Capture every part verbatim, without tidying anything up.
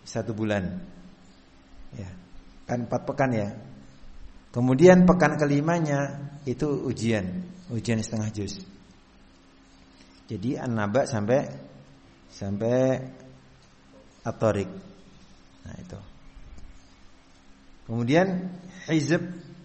satu bulan. Ya, kan empat pekan ya. Kemudian pekan kelimanya itu ujian, ujian setengah juz. Jadi An-Naba sampai sampai At-Tariq. Nah itu. Kemudian Hizb,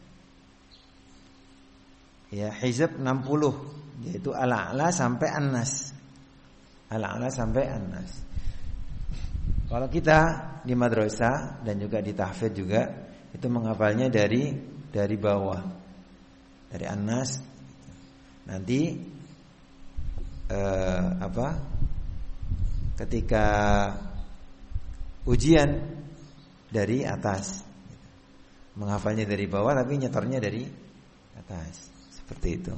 ya Hizb enam puluh, yaitu Al-A'la sampai An-Nas. Al-A'la sampai An-Nas. Kalau kita di madrasah dan juga di tahfidz juga itu menghafalnya dari dari bawah, dari An-Nas. Nanti eh, apa? Ketika ujian dari atas, menghafalnya dari bawah tapi nyetornya dari atas, seperti itu.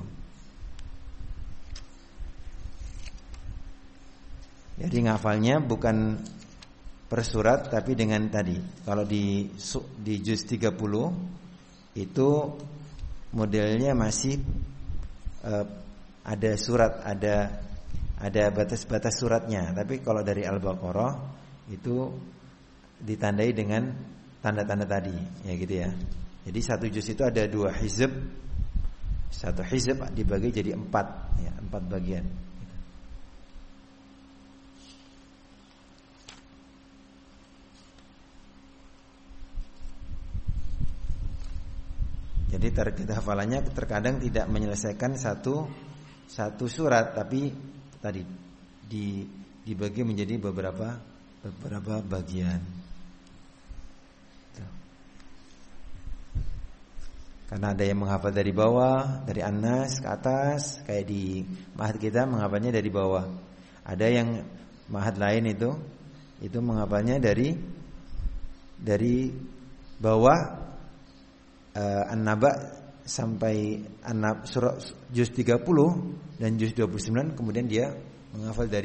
Jadi ngafalnya bukan per surat tapi dengan tadi. Kalau di di juz tiga puluh itu modelnya masih uh, ada surat, ada ada batas-batas suratnya. Tapi kalau dari Al-Baqarah itu ditandai dengan tanda-tanda tadi, ya gitu ya. Jadi satu juz itu ada dua hizb, satu hizb dibagi jadi empat, ya empat bagian. Jadi target hafalannya terkadang tidak menyelesaikan satu satu surat, tapi tadi di dibagi menjadi beberapa beberapa bagian. Tuh. Karena ada yang menghafal dari bawah, dari An-Nas ke atas, kayak di ma'had kita menghafalnya dari bawah. Ada yang ma'had lain itu itu menghafalnya dari dari bawah. Uh, An-Naba sampai An-Naba surah juz tiga puluh dan juz dua puluh sembilan, kemudian dia menghafal dari